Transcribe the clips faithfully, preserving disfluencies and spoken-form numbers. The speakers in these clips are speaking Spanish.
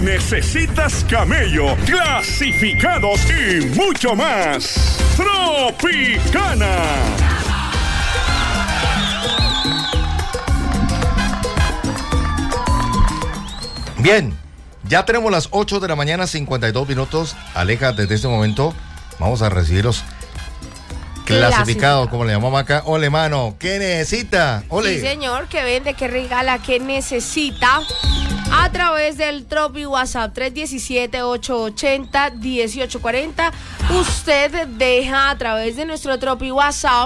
necesitas camello, clasificados y mucho más. Tropicana. Bien, ya tenemos las ocho de la mañana, cincuenta y dos minutos. Aleja, desde este momento vamos a recibir los clasificados, como le llamamos acá. Ole, mano, ¿qué necesita? Ole. Sí, señor, que vende, que regala, que necesita. A través del Tropi WhatsApp tres uno siete, ocho ocho cero, uno ocho cuatro cero, usted deja a través de nuestro Tropi WhatsApp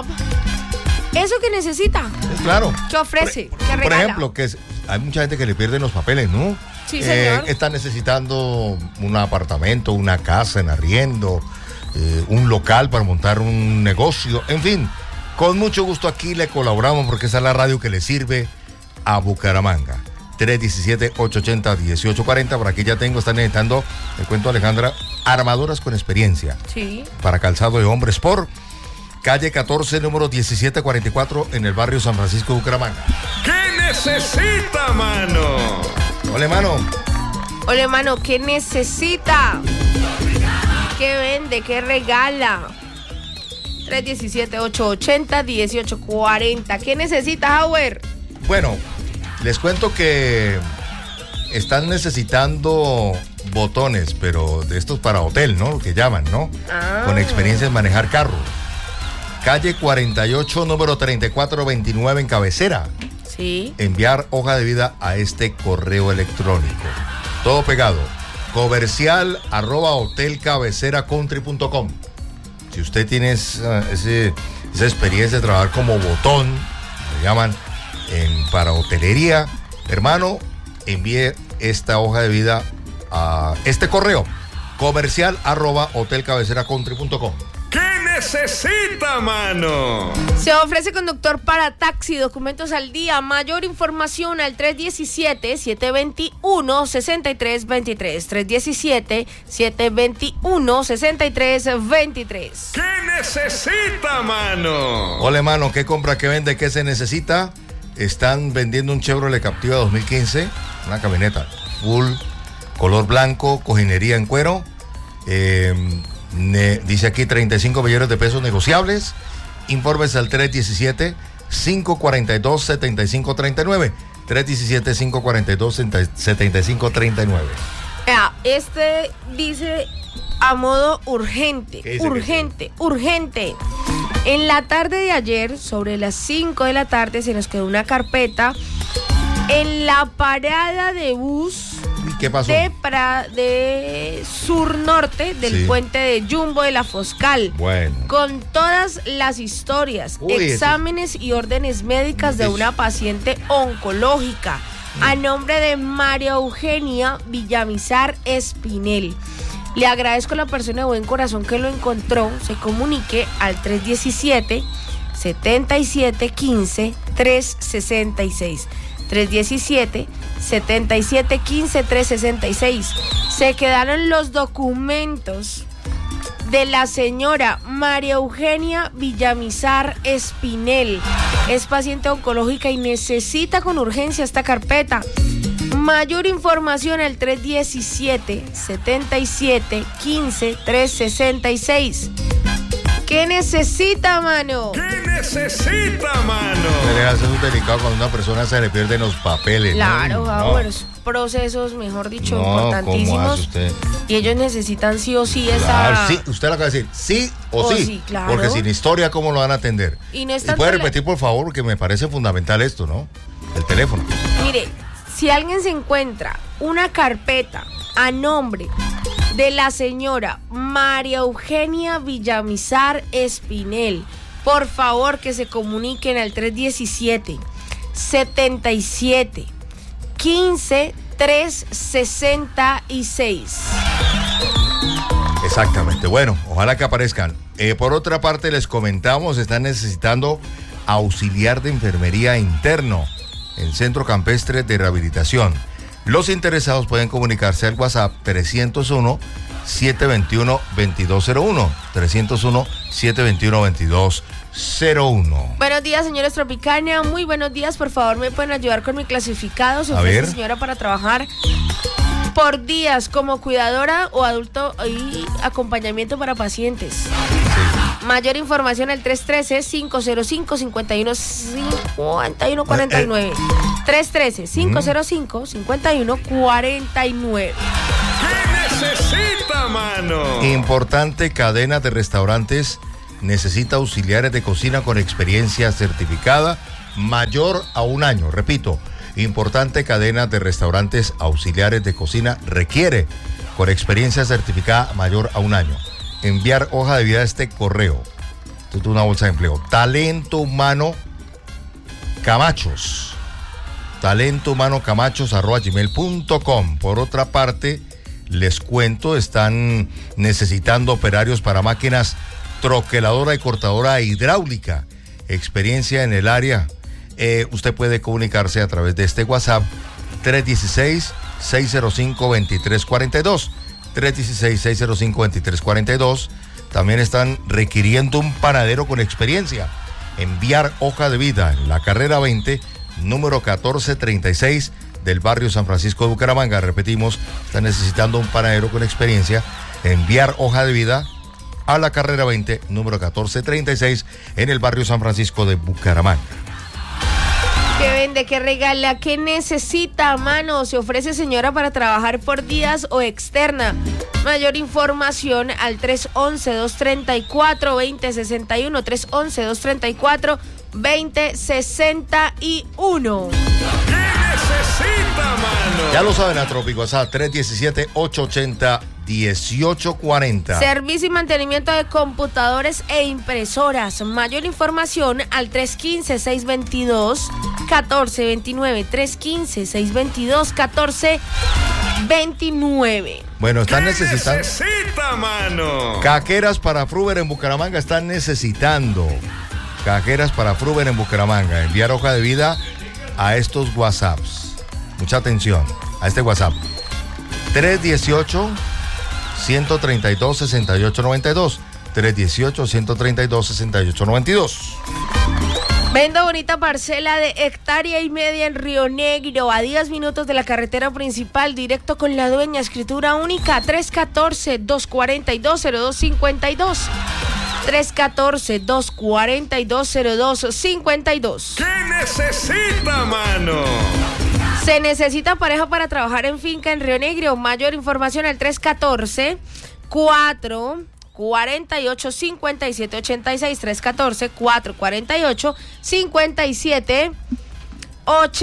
eso que necesita. Es claro. ¿Qué ofrece? Por, ¿Qué regala? Por ejemplo, que es, hay mucha gente que le pierden los papeles, ¿no? Sí, señor. Eh, está necesitando un apartamento, una casa en arriendo, eh, un local para montar un negocio, en fin. Con mucho gusto aquí le colaboramos porque esa es la radio que le sirve a Bucaramanga. tres uno siete, ocho ocho cero, uno ocho cuatro cero. Por aquí ya tengo, están necesitando, le cuento a Alejandra, armaduras con experiencia. Sí. Para calzado de hombres por calle catorce, número diecisiete cuarenta y cuatro, en el barrio San Francisco de Bucaramanga. ¿Qué necesita, mano? Ole, mano. Ole, mano, ¿qué necesita? ¿Qué vende? ¿Qué regala? tres uno siete, ocho ocho cero, uno ocho cuatro cero. ¿Qué necesita, Howard? Bueno, les cuento que están necesitando botones, pero de estos para hotel, ¿no? Que llaman, ¿no? Ah. Con experiencia en manejar carro. Calle cuarenta y ocho, número treinta y cuatro veintinueve en Cabecera. Sí. Enviar hoja de vida a este correo electrónico. Todo pegado. Comercial arroba hotelcabeceraCountry punto com. Si usted tiene esa, ese, esa experiencia de trabajar como botón, le llaman en, para hotelería, hermano, envíe esta hoja de vida a este correo. Comercial arroba hotelcabeceraCountry punto com. ¿Qué necesita, mano? Se ofrece conductor para taxi, documentos al día. Mayor información al tres uno siete, siete dos uno, seis tres dos tres. tres uno siete, siete dos uno, seis tres dos tres. ¿Qué necesita, mano? Ole, mano, ¿qué compra, qué vende, qué se necesita? Están vendiendo un Chevrolet Captiva dos mil quince, una camioneta full, color blanco, cojinería en cuero. Eh... Ne, dice aquí treinta y cinco millones de pesos negociables. Informes al tres uno siete, cinco cuatro dos, siete cinco tres nueve. tres uno siete, cinco cuatro dos, siete cinco tres nueve. Este dice a modo urgente, urgente, urgente. En la tarde de ayer, sobre las cinco de la tarde, se nos quedó una carpeta en la parada de bus. ¿Qué pasó? De, pra, de sur norte del sí. puente de Jumbo de la Foscal. Bueno. Con todas las historias, Uy, exámenes eso. y órdenes médicas de eso. una paciente oncológica a nombre de María Eugenia Villamizar Espinel. Le agradezco a la persona de buen corazón que lo encontró. Se comunique al tres uno siete, siete siete uno cinco, tres seis seis. tres uno siete, siete siete uno cinco, tres seis seis. Se quedaron los documentos de la señora María Eugenia Villamizar Espinel. Es paciente oncológica y necesita con urgencia esta carpeta. Mayor información al tres uno siete, siete siete uno cinco, tres seis seis. ¿Qué necesita, mano? ¿Qué necesita, mano? Se le hace muy delicado cuando a una persona se le pierden los papeles. Claro, ¿no? ahora No. procesos, mejor dicho, No, importantísimos. ¿cómo hace usted? Y ellos necesitan sí o sí esa... Claro, sí, usted lo acaba de decir, sí o, o sí. sí, claro. Porque sin historia, ¿cómo lo van a atender? Y no es ¿Y tanto puede la- repetir, por favor? Porque me parece fundamental esto, ¿no? El teléfono. Mire, si alguien se encuentra una carpeta a nombre de la señora María Eugenia Villamizar Espinel, por favor que se comuniquen al tres uno siete, siete siete uno cinco, tres seis seis. Exactamente. Bueno, ojalá que aparezcan. Eh, por otra parte, les comentamos, están necesitando auxiliar de enfermería interno en Centro Campestre de Rehabilitación. Los interesados pueden comunicarse al WhatsApp trescientos uno, siete veintiuno, veintidós cero uno. trescientos uno, siete veintiuno, veintidós cero uno. Buenos días, señores Tropicana. Muy buenos días. Por favor, ¿me pueden ayudar con mi clasificado? Se A ofrece, ver. señora, para trabajar por días como cuidadora o adulto y acompañamiento para pacientes. Sí. Mayor información al tres uno tres, cinco cero cinco, cinco uno cinco uno cuatro nueve. tres uno tres, cinco cero cinco, cinco uno cuatro nueve. ¿Qué necesita, mano? Importante cadena de restaurantes necesita auxiliares de cocina con experiencia certificada mayor a un año. Repito, importante cadena de restaurantes auxiliares de cocina requiere con experiencia certificada mayor a un año. Enviar hoja de vida a este correo. Esto es una bolsa de empleo. Talento humano Camachos. Talento humano Camachos arroba gmail punto com. Por otra parte, les cuento, están necesitando operarios para máquinas troqueladora y cortadora hidráulica. Experiencia en el área. Eh, usted puede comunicarse a través de este WhatsApp tres uno seis, seis cero cinco, dos tres cuatro dos. tres uno seis, seis cero cinco, dos tres cuatro dos. También están requiriendo un panadero con experiencia. Enviar hoja de vida en la carrera veinte, número catorce treinta y seis del barrio San Francisco de Bucaramanga. Repetimos, están necesitando un panadero con experiencia. Enviar hoja de vida a la carrera veinte, número catorce treinta y seis en el barrio San Francisco de Bucaramanga. ¿Qué vende? ¿Qué regala? ¿Qué necesita, mano? Se ofrece señora para trabajar por días o externa. Mayor información al tres once, dos treinta y cuatro, veinte sesenta y uno. tres once, dos treinta y cuatro, veinte sesenta y uno. ¿Qué necesita, mano? Ya lo saben, a Trópico WhatsApp tres uno siete, ocho ocho cero, uno ocho cuatro cero. Servicio y mantenimiento de computadores e impresoras. Mayor información al tres uno cinco, seis dos dos, uno cuatro dos nueve. tres uno cinco, seis dos dos, uno cuatro dos nueve. Bueno, están ¿Qué necesitando. necesita, mano? Cajeras para Fruber en Bucaramanga están necesitando. Cajeras para Fruber en Bucaramanga. Enviar hoja de vida a estos WhatsApps. Mucha atención a este WhatsApp. tres uno ocho, uno tres dos, seis ocho nueve dos. tres uno ocho, uno tres dos, seis ocho nueve dos. Vendo bonita parcela de hectárea y media en Río Negro, a diez minutos de la carretera principal, directo con la dueña, escritura única, tres uno cuatro, dos cuatro dos, cero dos cinco dos. tres uno cuatro, dos cuatro dos, cero dos cinco dos. ¿Qué necesita, mano? Se necesita pareja para trabajar en finca en Río Negro. Mayor información al tres uno cuatro, cuatro cuatro ocho, cinco siete ocho seis. tres uno cuatro, cuatro cuatro ocho, cinco siete ocho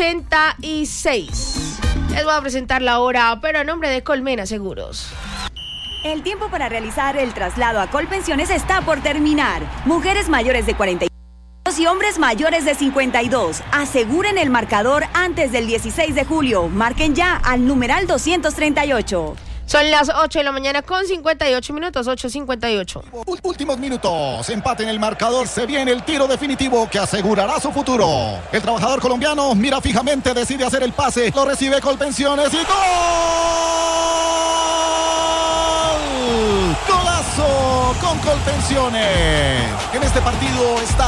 seis. Les voy a presentar la hora, pero a nombre de Colmena Seguros. El tiempo para realizar el traslado a Colpensiones está por terminar. Mujeres mayores de cuarenta y dos y hombres mayores de cincuenta y dos. Aseguren el marcador antes del dieciséis de julio. Marquen ya al numeral doscientos treinta y ocho. Son las ocho de la mañana con cincuenta y ocho minutos, ocho cincuenta y ocho. Últimos minutos, empate en el marcador, se viene el tiro definitivo que asegurará su futuro. El trabajador colombiano mira fijamente, decide hacer el pase, lo recibe Colpensiones y ¡gol! ¡Golazo con Colpensiones! En este partido está